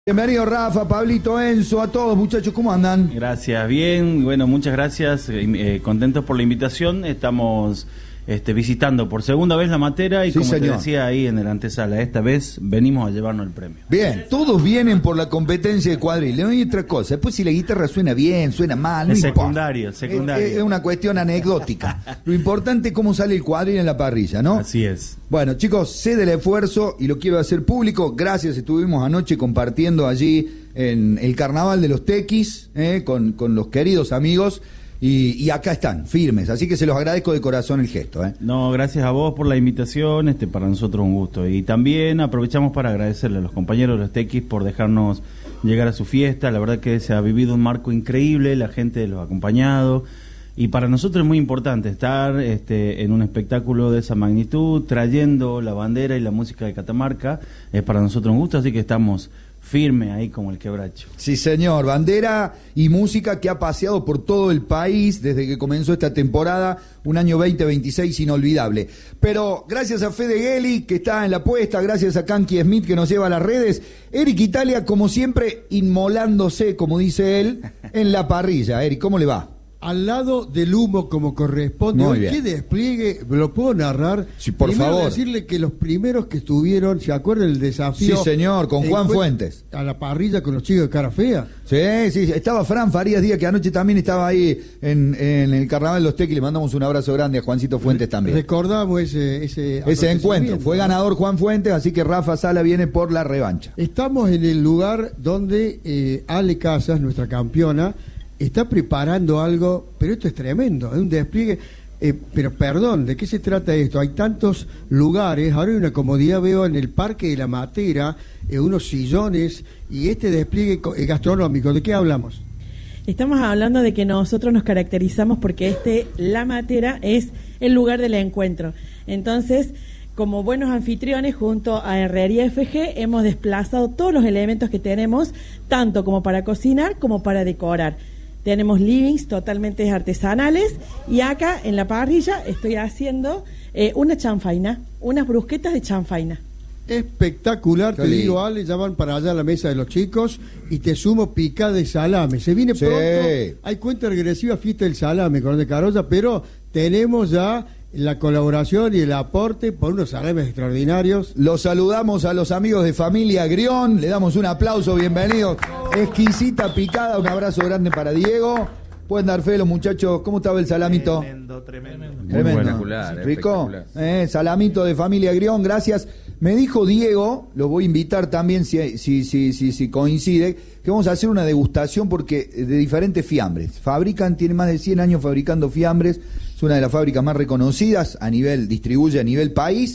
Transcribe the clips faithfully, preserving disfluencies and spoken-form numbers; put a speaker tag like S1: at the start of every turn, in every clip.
S1: Bienvenido Rafa, Pablito, Enzo, a todos muchachos, ¿cómo andan?
S2: Gracias, bien, bueno, muchas gracias, eh, contentos por la invitación, estamos este, visitando por segunda vez La Matera y sí, como señor. Te decía ahí en el antesala, esta vez venimos a llevarnos el premio.
S1: Bien, todos vienen por la competencia de cuadril, no hay otra cosa, después si la guitarra suena bien, suena mal, no
S2: es
S1: importa.
S2: secundario, el secundario.
S1: Es, es una cuestión anecdótica, lo importante es cómo sale el cuadril en la parrilla, ¿no?
S2: Así es.
S1: Bueno, chicos, sé del esfuerzo y lo quiero hacer público. Gracias, estuvimos anoche compartiendo allí en el Carnaval de los Tequis, eh, con, con los queridos amigos, y, y acá están, firmes. Así que se los agradezco de corazón el gesto. Eh.
S2: No, gracias a vos por la invitación, este para nosotros un gusto. Y también aprovechamos para agradecerle a los compañeros de los Tequis por dejarnos llegar a su fiesta. La verdad que se ha vivido un marco increíble, la gente los ha acompañado. Y para nosotros es muy importante estar este, en un espectáculo de esa magnitud, trayendo la bandera y la música de Catamarca. Es para nosotros un gusto, así que estamos firmes ahí como el quebracho.
S1: Sí, señor. Bandera y música que ha paseado por todo el país desde que comenzó esta temporada. Un año veinte veintiséis inolvidable. Pero gracias a Fede Geli, que está en la puesta, gracias a Kanki Smith, que nos lleva a las redes. Eric Italia, como siempre, inmolándose, como dice él, en la parrilla. Eric, ¿cómo le va?
S3: Al lado del humo como corresponde.
S1: Muy bien.
S3: ¿Qué despliegue? ¿Lo puedo narrar?
S1: Sí, por
S3: Primero
S1: favor.
S3: decirle que los primeros que estuvieron, ¿se acuerdan del desafío?
S1: Sí, señor, con Juan Fuentes.
S3: A la parrilla con los chicos de cara fea.
S1: Sí, sí, estaba Fran Farías Díaz, que anoche también estaba ahí en, en el Carnaval de los Tequis. Le mandamos un abrazo grande a Juancito Fuentes también.
S3: Recordamos ese ese,
S1: ese encuentro. Fue ganador Juan Fuentes, así que Rafa Sala viene por la revancha.
S3: Estamos en el lugar donde eh, Ale Casas, nuestra campeona, está preparando algo, pero esto es tremendo, es un despliegue, eh, pero perdón, ¿de qué se trata esto? Hay tantos lugares, ahora hay una comodidad, veo en el Parque de la Matera, eh, unos sillones, y este despliegue eh, gastronómico, ¿de qué hablamos?
S4: Estamos hablando de que nosotros nos caracterizamos porque este, La Matera, es el lugar del encuentro. Entonces, como buenos anfitriones, junto a Herrería F G, hemos desplazado todos los elementos que tenemos, tanto como para cocinar como para decorar. Tenemos livings totalmente artesanales y acá en la parrilla estoy haciendo eh, una chanfaina, unas brusquetas de chanfaina.
S3: Espectacular, te digo, Ale, ya van para allá a la mesa de los chicos y te sumo picada de salame. Se viene
S1: sí.
S3: pronto, hay cuenta regresiva, fiesta del salame, con de Carolla, pero tenemos ya la colaboración y el aporte por unos salames extraordinarios.
S1: Los saludamos a los amigos de Familia Grión, le damos un aplauso, bienvenidos. Exquisita picada, un abrazo grande para Diego. Pueden dar fe los muchachos, ¿cómo estaba el salamito?
S2: Tremendo, tremendo.
S1: Tremendo.
S5: Espectacular,
S1: ¿Rico? Eh, salamito de Familia Grión, gracias. Me dijo Diego, lo voy a invitar también si, si, si, si, si coincide, que vamos a hacer una degustación porque de diferentes fiambres. Fabrican, tiene más de cien años fabricando fiambres, es una de las fábricas más reconocidas a nivel, distribuye a nivel país,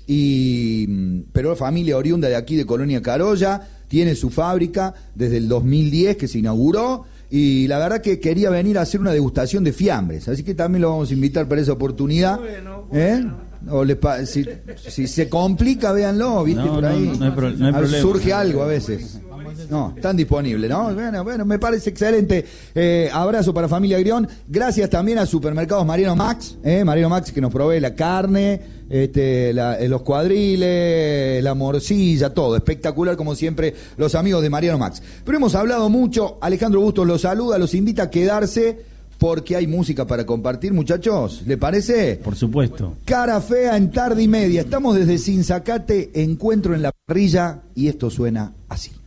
S1: y pero familia oriunda de aquí de Colonia Carolla, tiene su fábrica desde el dos mil diez que se inauguró, y la verdad que quería venir a hacer una degustación de fiambres, así que también lo vamos a invitar para esa oportunidad. Bueno, bueno. ¿Eh? O le pa si, si se complica, véanlo, ¿viste?
S2: No,
S1: por ahí
S2: no, no hay pro no hay problema.
S1: Surge algo a veces. No, están disponibles, ¿no? Bueno, bueno, me parece excelente. Eh, abrazo para Familia Grión. Gracias también a Supermercados Mariano Max, eh, Mariano Max, que nos provee la carne, este, la, los cuadriles, la morcilla, todo. Espectacular, como siempre, los amigos de Mariano Max. Pero hemos hablado mucho. Alejandro Bustos los saluda, los invita a quedarse porque hay música para compartir, muchachos. ¿Le parece?
S2: Por supuesto.
S1: Cara fea en tarde y media. Estamos desde Sinzacate, encuentro en la parrilla, y esto suena así.